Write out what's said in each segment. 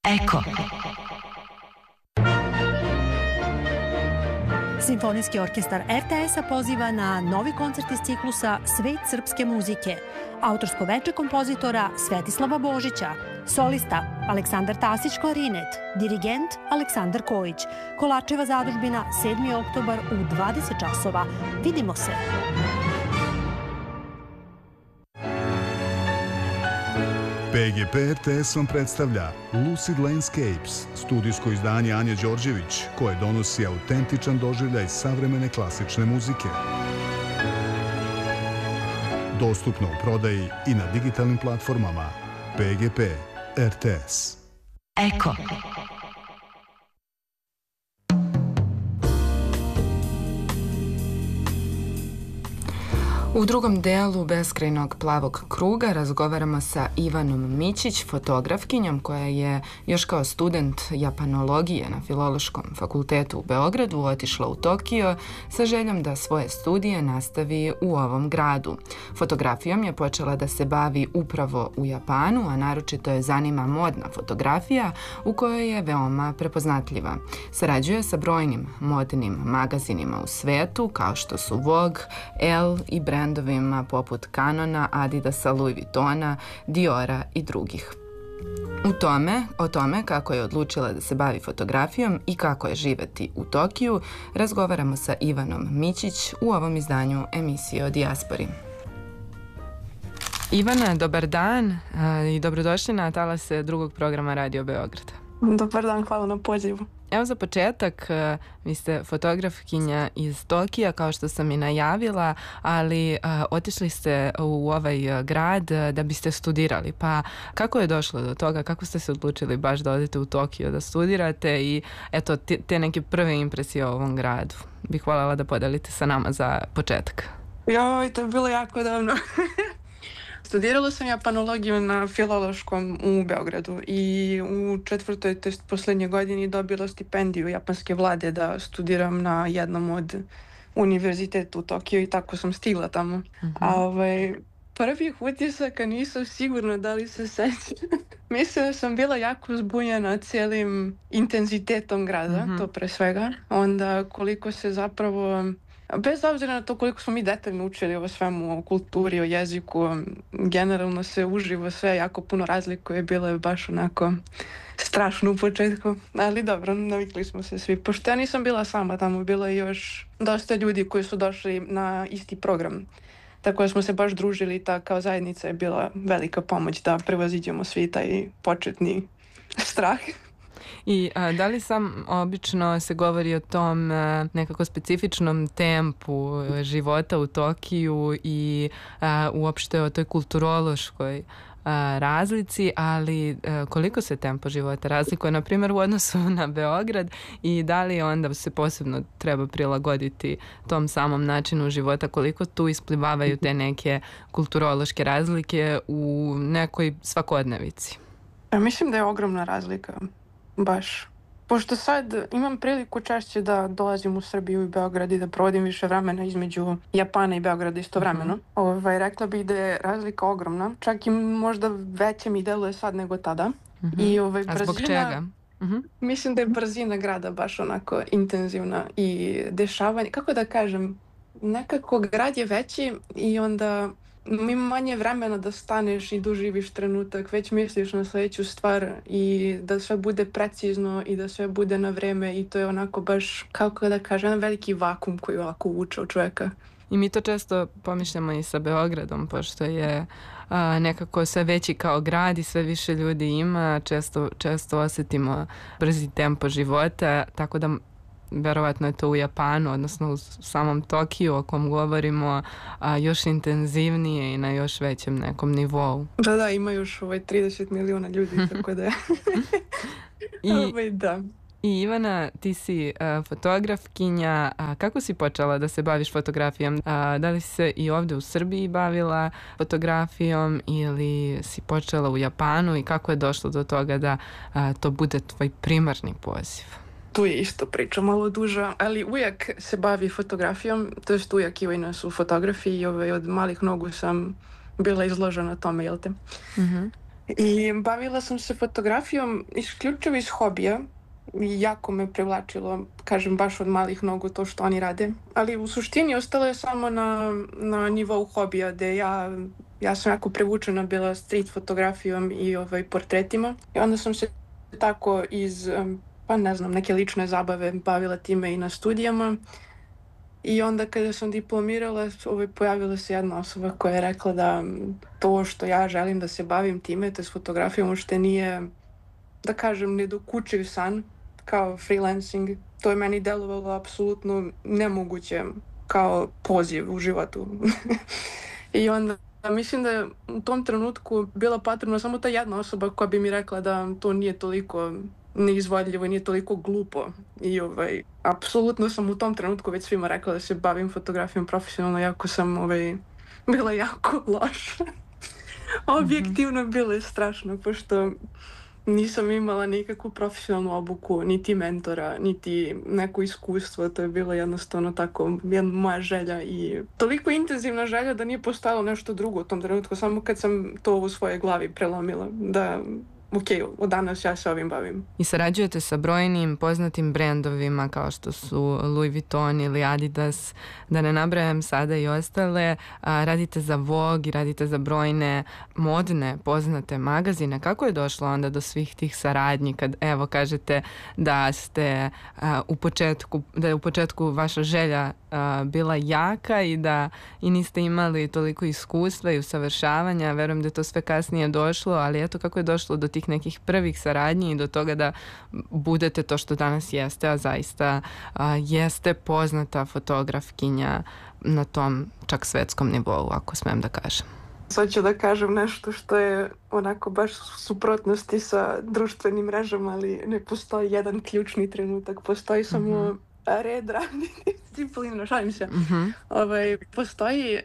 Eko. Simfonijski orkestar RTS-a poziva na novi koncert iz ciklusa Svet srpske muzike. Autorsko veče kompozitora Svetislava Božića. Solista Aleksandar Tasić klarinet. Dirigent Aleksandar Kojić. Kolačeva zadužbina 7. oktobar u 20 časova. Vidimo se! PGP RTS vam predstavlja Lucid Landscapes, studijsko izdanje Anje Đorđević, koje donosi autentičan doživljaj savremene klasične muzike. Dostupno u prodaji i na digitalnim platformama. PGP RTS. Eko. U drugom delu Beskrajnog plavog kruga razgovaramo sa Ivanom Mićić, fotografkinjom koja je još kao student japanologije na Filološkom fakultetu u Beogradu otišla u Tokio sa željom da svoje studije nastavi u ovom gradu. Fotografijom je počela da se bavi upravo u Japanu, a naročito je zanima modna fotografija u kojoj je veoma prepoznatljiva. Sarađuje sa brojnim modnim magazinima u svetu kao što su Vogue, Elle i brendovima poput Canona, Adidasa, Louis Vuittona, Diora i drugih. O tome kako je odlučila da se bavi fotografijom i kako je živeti u Tokiju, razgovaramo sa Ivanom Mićić u ovom izdanju emisije o dijaspori. Ivana, dobar dan i dobrodošli na talase drugog programa Radio Beograda. Dobar dan, hvala na pozivu. Evo za početak, vi ste fotografkinja iz Tokija, kao što sam i najavila, ali otišli ste u ovaj grad da biste studirali. Pa kako je došlo do toga? Kako ste se odlučili baš da odete u Tokio da studirate i eto, te neke prve impresije o ovom gradu? Bih voljela da podelite sa nama za početak. Joj, to je bilo jako davno. Studirala sam japanologiju na Filološkom u Beogradu i u četvrtoj, to jest posljednjoj godini dobila stipendiju japanske vlade da studiram na jednom od univerziteta u Tokiju i tako sam stigla tamo. A prvih utisaka nisam sigurna da li se sećam. Mislim da sam bila jako zbunjena cijelim intenzitetom grada, to pre svega. Onda koliko se zapravo... Bez obzira na to koliko smo mi detaljno učili o svemu, o kulturi, o jeziku, generalno se uživo sve jako puno razlikuje, bilo je baš onako strašno u početku, ali dobro, navikli smo se svi. Pošto ja nisam bila sama tamo, bilo je još dosta ljudi koji su došli na isti program, tako da smo se baš družili i ta kao zajednica je bila velika pomoć da prevaziđemo svi taj početni strah. I da li sam obično se govori o tom nekako specifičnom tempu života u Tokiju i uopšte o toj kulturološkoj razlici, ali koliko se tempo života razlikuje, na primjer, u odnosu na Beograd i da li onda se posebno treba prilagoditi tom samom načinu života, koliko tu isplivavaju te neke kulturološke razlike u nekoj svakodnevici? Ja mislim da je ogromna razlika. Baš. Pošto sad imam priliku češće da dolazim u Srbiju i Beograd i da provodim više vremena između Japana i Beograda istovremeno. Rekla bih da je razlika ogromna. Čak i možda veće mi deluje sad nego tada. I brzina, a zbog čega? Mislim da je brzina grada baš onako intenzivna i dešavanje. Kako da kažem, nekako grad je veći i onda... ima manje vremena da staneš i doživiš trenutak, već misliš na sljedeću stvar i da sve bude precizno i da sve bude na vreme i to je onako baš, kako da kažem, jedan veliki vakum koji ovako uvuče od čovjeka. I mi to često pomišljamo i sa Beogradom, pošto je nekako sve veći kao grad i sve više ljudi ima, često osjetimo brzi tempo života, tako da verovatno je to u Japanu, odnosno u samom Tokiju o kom govorimo, još intenzivnije i na još većem nekom nivou. Da, ima još 30 miliona ljudi, tako da... Da. I Ivana, ti si fotografkinja. Kako si počela da se baviš fotografijom? Da li si se i ovdje u Srbiji bavila fotografijom ili si počela u Japanu i kako je došlo do toga da to bude tvoj primarni poziv? Tu je isto priča malo duža, ali uvijek se bavi fotografijom, to jest uvijek i u nas u fotografiji i od malih nogu sam bila izložena tome, jel te? I bavila sam se fotografijom isključivo iz hobija. I jako me privlačilo, kažem, baš od malih nogu to što oni rade. Ali u suštini ostalo je samo na nivou hobija, gde ja sam jako privučena bila street fotografijom i portretima. I onda sam se tako iz, pa ne znam, neke lične zabave bavila time i na studijama. I onda kada sam diplomirala, pojavila se jedna osoba koja je rekla da to što ja želim da se bavim time, to je s fotografijom, uopšte nije, da kažem, nedokučiv san kao freelancing. To je meni delovalo apsolutno nemoguće kao poziv u životu. I onda mislim da je u tom trenutku bila potrebna samo ta jedna osoba koja bi mi rekla da to nije toliko neizvodljivo i nije toliko glupo. I apsolutno sam u tom trenutku već svima rekla da se bavim fotografijom profesionalno, jako sam bila jako loša. Objektivno bilo je strašno, pošto nisam imala nikakvu profesionalnu obuku, niti mentora, niti neko iskustvo. To je bilo jednostavno tako jedna moja želja i toliko intenzivna želja da nije postojalo nešto drugo u tom trenutku. Samo kad sam to u svojoj glavi prelomila, da ok, od danas ja se ovim bavim. I sarađujete sa brojnim poznatim brendovima kao što su Louis Vuitton ili Adidas, da ne nabrajam sada i ostale. Radite za Vogue i radite za brojne modne poznate magazine. Kako je došlo onda do svih tih saradnji kad evo kažete da ste da je u početku vaša želja bila jaka i niste imali toliko iskustva i usavršavanja. Verujem da je to sve kasnije došlo, ali eto kako je došlo do tih nekih prvih saradnji i do toga da budete to što danas jeste, a zaista jeste poznata fotografkinja na tom čak svetskom nivou, ako smem da kažem. Sad ću da kažem nešto što je onako baš u suprotnosti sa društvenim mrežama, ali ne postoji jedan ključni trenutak, postoji samo red raditi disciplinu, šalim se. Postoji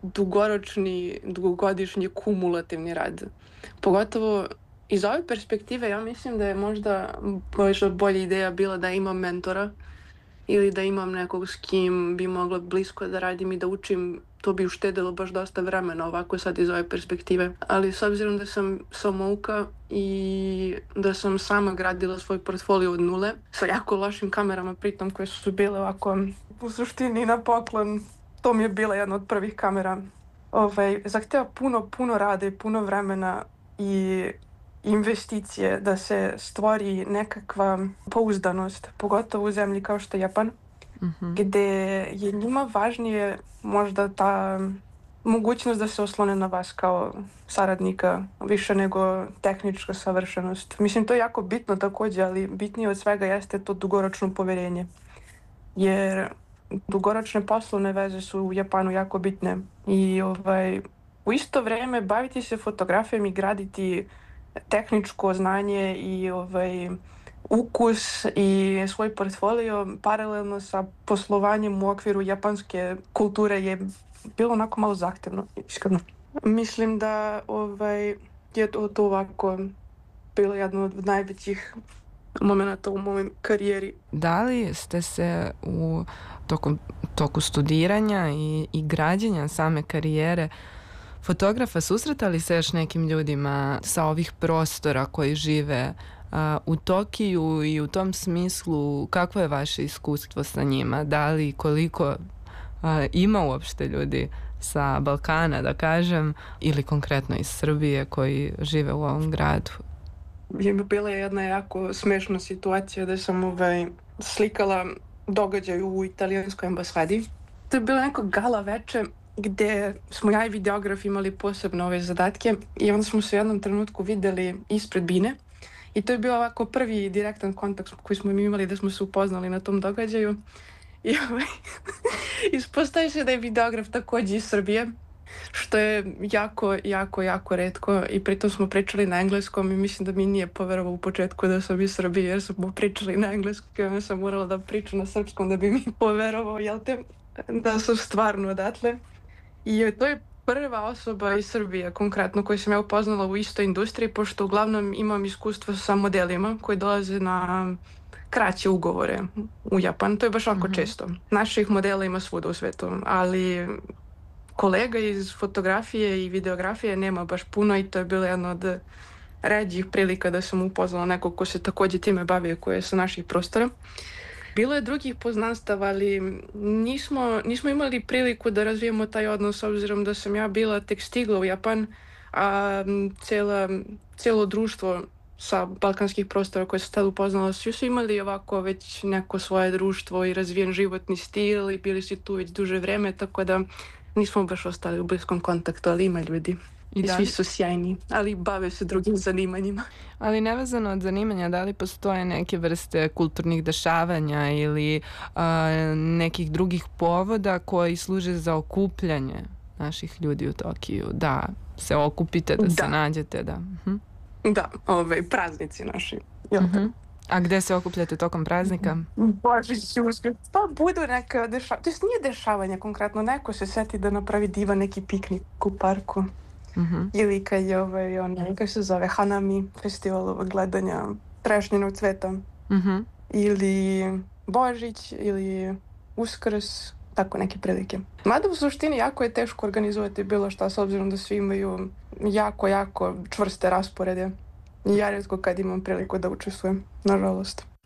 dugogodišnji kumulativni rad. Pogotovo iz ove perspektive ja mislim da je možda bolja ideja bila da imam mentora ili da imam nekog s kim bi mogla blisko da radim i da učim. To bi uštedilo baš dosta vremena ovako sad iz ove perspektive. Ali s obzirom da sam samouka i da sam sama gradila svoj portfolio od nule sa jako lošim kamerama pritom koje su bile ovako u suštini na poklon, to mi je bila jedna od prvih kamera. Zahteva puno rada i puno vremena i investicije da se stvori nekakva pouzdanost, pogotovo u zemlji kao što je Japan, gde je njima važnije možda ta mogućnost da se oslone na vas kao saradnika više nego tehnička savršenost. Mislim, to je jako bitno također, ali bitnije od svega jeste to dugoročno poverenje. Jer dugoročne poslovne veze su u Japanu jako bitne i u isto vrijeme baviti se fotografijom i graditi tehničko znanje i ukus i svoj portfolio paralelno sa poslovanjem u okviru japanske kulture je bilo onako malo zahtevno, iskreno. Mislim da je to ovako bilo jedno od najvećih momenta u mojoj karijeri. Da li ste se u toku studiranja i građenja same karijere fotografa susretali sa još nekim ljudima sa ovih prostora koji žive u Tokiju i u tom smislu kakvo je vaše iskustvo sa njima? Da li koliko ima uopšte ljudi sa Balkana, da kažem, ili konkretno iz Srbije koji žive u ovom gradu? Bila je jedna jako smešna situacija da sam slikala događaj u italijanskoj ambasadi. To je bilo neko gala veče gde smo ja i videograf imali posebno ove zadatke i onda smo se u jednom trenutku videli ispred bine i to je bio ovako prvi direktan kontakt koji smo imali da smo se upoznali na tom događaju i ispostavi se da je videograf također iz Srbije, što je jako retko i pritom smo pričali na engleskom i mislim da mi nije poverovao u početku da sam iz Srbije jer smo pričali na engleskom i onda sam morala da pričam na srpskom da bi mi poverovao, jel te, da sam stvarno odatle. I to je prva osoba iz Srbije, konkretno, koju sam ja upoznala u istoj industriji, pošto uglavnom imam iskustvo sa modelima koji dolaze na kraće ugovore u Japan. To je baš ovako često. Naših modela ima svuda u svetu, ali kolega iz fotografije i videografije nema baš puno i to je bilo jedno od ređih prilika da sam upoznala nekog ko se također time bavio, koji je sa naših prostora. Bilo je drugih poznanstava, ali nismo imali priliku da razvijemo taj odnos, obzirom da sam ja bila tek stigla u Japan, a cijelo društvo sa balkanskih prostora koje sam tada upoznala, svi su imali ovako već neko svoje društvo i razvijen životni stil i bili su tu već duže vreme, tako da nismo baš ostali u bliskom kontaktu, ali ima ljudi. I svi su sjajni, ali bave se drugim zanimanjima. Ali nevezano od zanimanja, da li postoje neke vrste kulturnih dešavanja ili nekih drugih povoda koji služe za okupljanje naših ljudi u Tokiju? Da se okupite, da se nađete, da. Da, praznici naši. A gde se okupljate tokom praznika? Božić, Uskrs. Pa budu neka dešavanja. To nije dešavanje konkretno. Neko se seti da napravi divan neki piknik u parku. Ili kad je kako se zove, Hanami, festival gledanja trešnjenog cveta. Ili Božić, ili Uskrs, tako neke prilike. Mada u suštini jako je teško organizovati bilo šta, s obzirom da svi imaju jako čvrste rasporede. Ja rijetko kad imam priliku da učestvujem, nažalost.